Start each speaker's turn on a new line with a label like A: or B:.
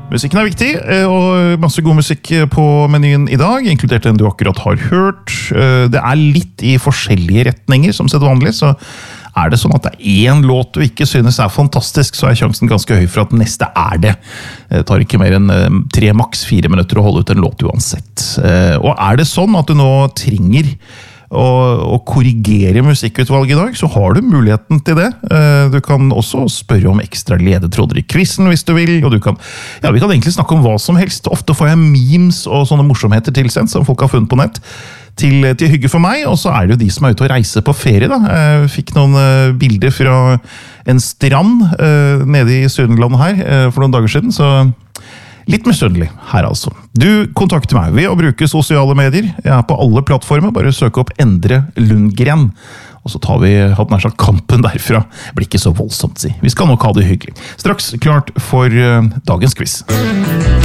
A: Musikken viktig, og masse god musikk på menyen I dag, inkludert den du akkurat har hørt. Det litt I forskjellige retninger, som sedvanlig, så det sånn at det en låt du ikke synes fantastisk, så sjansen ganske høy for at neste det. Det tar ikke mer enn 3, maks 4 minutter å holde ut en låt uansett. Og det sånn at du nå trenger å korrigere musikkutvalget I dag, så har du muligheten til det. Du kan også spørre om ekstra ledetråder I quizen hvis du vil, og vi kan egentlig snakke om hva som helst. Ofte får jeg memes og sånne morsomheter tilsendt som folk har funnet på nett, til hygge for meg, og så det jo de som ute og reiser på ferie da. Jeg fikk noen bilder fra en strand nede I Sunnland her for noen dager siden, så litt misunnelig her altså. Du kontakter meg ved å bruke sosiale medier. Jeg på alle plattformer, bare søk opp Endre Lundgren. Og så tar vi hatt nær sagt kampen derfra. Det blir ikke så voldsomt, si. Vi skal nok ha det hyggelig. Straks klart for dagens quiz.